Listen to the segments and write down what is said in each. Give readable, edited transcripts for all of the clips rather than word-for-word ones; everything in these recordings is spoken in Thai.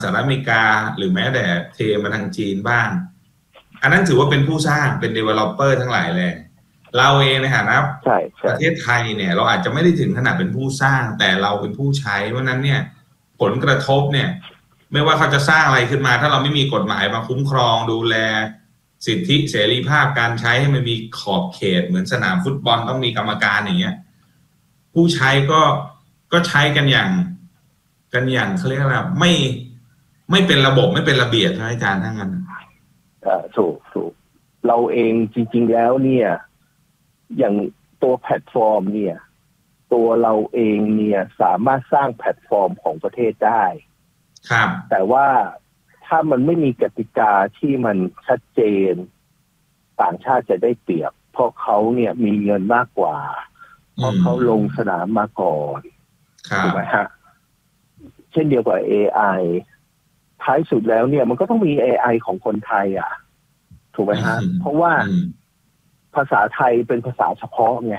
สหรัฐอเมริกาหรือแม้แต่เทมาทางจีนบ้างอันนั้นถือว่าเป็นผู้สร้างเป็น developer ทั้งหลายเลยเราเองในฐานะประเทศไทยเนี่ยเราอาจจะไม่ได้ถึงขนาดเป็นผู้สร้างแต่เราเป็นผู้ใช้เพราะนั้นเนี่ยผลกระทบเนี่ยไม่ว่าเขาจะสร้างอะไรขึ้นมาถ้าเราไม่มีกฎหมายมาคุ้มครองดูแลสิทธิเสรีภาพการใช้ให้มันมีขอบเขตเหมือนสนามฟุตบอลต้องมีกรรมการอย่างเงี้ยผู้ใช้ก็ใช้กันอย่างเขาเรียกว่าไม่เป็นระบบไม่เป็นระเบียบใช่ไหมอาจารย์ทั้งนั้นถูกเราเองจริงๆแล้วเนี่ยอย่างตัวแพลตฟอร์มเนี่ยตัวเราเองเนี่ยสามารถสร้างแพลตฟอร์มของประเทศได้ครับแต่ว่าถ้ามันไม่มีกติกาที่มันชัดเจนต่างชาติจะได้เปรียบเพราะเขาเนี่ยมีเงินมากกว่าเพราะเขาลงสนามมาก่อนถูกไหมฮะเช่นเดียวกับ AI ท้ายสุดแล้วเนี่ยมันก็ต้องมี AI ของคนไทยอ่ะถูกไหมฮะเพราะว่าภาษาไทยเป็นภาษาเฉพาะไง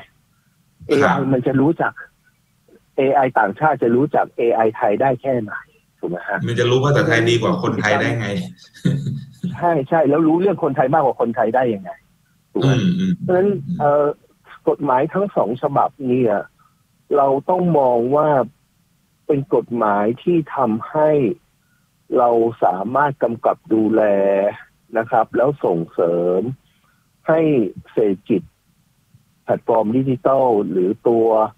AI มันจะรู้จัก AI ต่างชาติจะรู้จัก AI ไทยได้แค่ไหนถูกไหมฮะมันจะรู้ภาษาไทยดีกว่าคนไทยได้ไงใช่แล้วรู้เรื่องคนไทยมากกว่าคนไทยได้ยังไงถูกไหมเพราะฉะนั้นกฎหมายทั้งสองฉบับนี้เราต้องมองว่าเป็นกฎหมายที่ทำให้เราสามารถกำกับดูแลนะครับแล้วส่งเสริมให้เศรษฐกิจแพลตฟอร์มดิจิทัลหรือตัว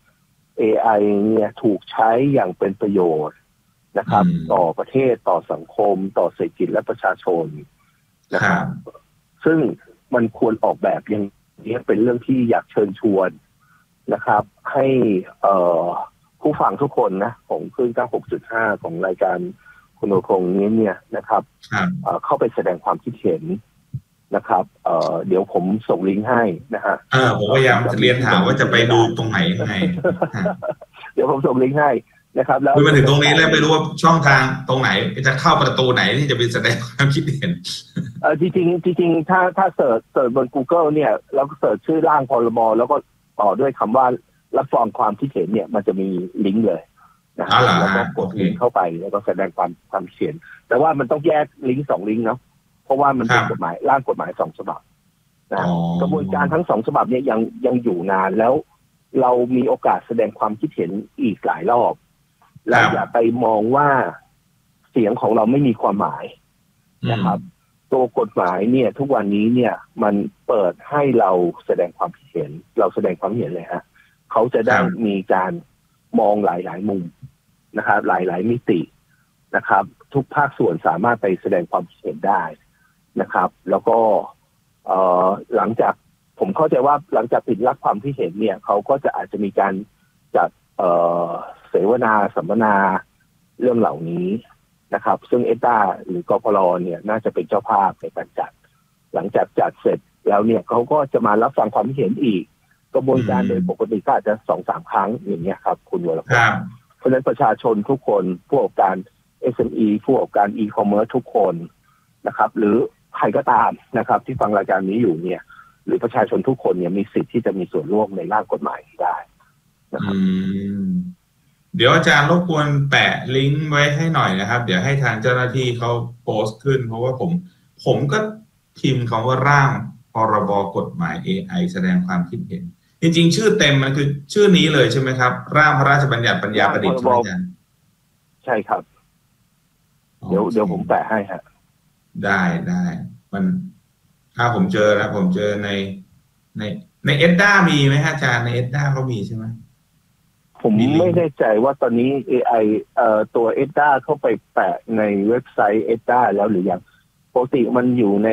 AI เนี่ยถูกใช้อย่างเป็นประโยชน์นะครับต่อประเทศต่อสังคมต่อเศรษฐกิจและประชาชนนะครับซึ่งมันควรออกแบบอย่างนี้เป็นเรื่องที่อยากเชิญชวนนะครับให้ผู้ฟังทุกคนนะของคลื่น 96.5 ของรายการคุณโอคงนี้เนี่ยนะครับเข้าไปแสดงความคิดเห็นนะครับเดี๋ยวผมส่งลิงก์ให้นะฮะผมพยายามเรียนถามว่าจะไปดูตรงไหนยังไงเดี๋ยวผมส่งลิงก์ให้นะครับแล้วมาถึงตรงนี้แล้วไม่รู้ว่าช่องทางตรงไหนจะเข้าประตูไหนที่จะไปแสดงความคิดเห็นจริงถ้าเสิร์ชบน Google เนี่ยแล้วก็เสิร์ชชื่อร่างพรบแล้วก็ต่อด้วยคำว่ารับฟังความคิดเห็นเนี่ยมันจะมีลิงก์เลยนะแล้วก็กดลิงก์เข้าไปแล้วก็แสดงความเขียนแต่ว่ามันต้องแยกลิงก์2ลิงก์เนาะเพราะว่ามันเป็นกฎหมายร่างกฎหมาย2ฉบับนะกระบวนการทั้ง2ฉบับเนี่ยยังอยู่นานแล้วเรามีโอกาสแสดงความคิดเห็นอีกหลายรอบเราอย่าไปมองว่าเสียงของเราไม่มีความหมายนะครับตัวกฎหมายเนี่ยทุกวันนี้เนี่ยมันเปิดให้เราแสดงความคิดเห็นเราแสดงความเห็นเลยฮะเขาจะได้มีการมองหลายมุมนะครับหลายมิตินะครับทุกภาคส่วนสามารถไปแสดงความคิดเห็นได้นะครับแล้วก็หลังจากผมเข้าใจว่าหลังจากปิดรับความคิดเห็นเนี่ยเขาก็จะอาจจะมีการจัดเสวนาสัมมนาเรื่องเหล่านี้นะครับซึ่งเอต้าหรือกพลเนี่ยน่าจะเป็นเจ้าภาพในการจัดหลังจากจัดเสร็จแล้วเนี่ยเขาก็จะมารับฟังความคิดเห็นอีกกระบวนการโดยปกติก็อาจจะ 2-3 ครั้งอย่างเงี้ยครับคุณวรพงศ์เพราะฉะนั้นประชาชนทุกคนผู้ประกอบการ SME ผู้ประกอบการ e-commerce ทุกคนนะครับหรือใครก็ตามนะครับที่ฟังรายการนี้อยู่เนี่ยหรือประชาชนทุกคนเนี่ยมีสิทธิ์ที่จะมีส่วนร่วมในร่างกฎหมายได้นะครับเดี๋ยวอาจารย์รบกวนแปะลิงก์ไว้ให้หน่อยนะครับเดี๋ยวให้ทางเจ้าหน้าที่เขาโพสต์ขึ้นเพราะว่าผมก็พิมพ์คำว่าร่างพรบกฎหมาย AI แสดงความคิดเห็นจริงๆชื่อเต็มมันคือชื่อนี้เลยใช่ไหมครับร่างพระราชบัญญัติปัญญาประดิษฐ์ใช่ไหมอาจารย์ใช่ครับเดี๋ยวผมแปะให้ฮะได้มันถ้าผมเจอนะผมเจอในเอ็ดด้ามีไหมอาจารย์ในเอ็ดด้าเขามีใช่ไหมผมไม่แน่ใจว่าตอนนี้ AI ตัวเอ็ดด้าเข้าไปแปะในเว็บไซต์เอ็ดด้าแล้วหรือยังปกติมันอยู่ใน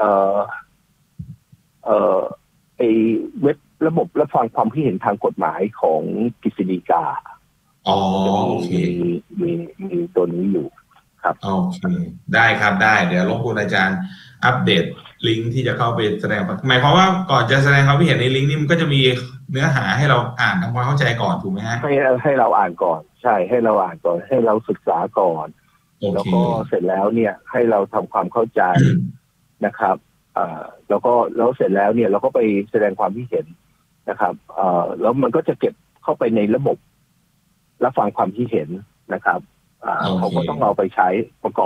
เว็บระบบรับฟังความคิดเห็นทางกฎหมายของกฤษฎีกาโอเคมีตัวนี้อยู่ครับโอเคได้ครับได้เดี๋ยวรบกวนอาจารย์อัปเดตลิงก์ที่จะเข้าไปแสดงหมายความว่าก่อนจะแสดงความคิดเห็นในลิงก์นี้มันก็จะมีเนื้อหาให้เราอ่านทำความเข้าใจก่อนถูกไหมฮะให้เราอ่านก่อนใช่ให้เราอ่านก่อนให้เราศึกษาก่อนแล้วก็เสร็จแล้วเนี่ยให้เราทำความเข้าใจนะครับแล้วเสร็จแล้วเนี่ยเราก็ไปแสดงความคิดเห็นนะครับแล้วมันก็จะเก็บเข้าไปในระบบรับฟังความคิดเห็นนะครับเขาก็ต้องเอาไปใช้ประกอบ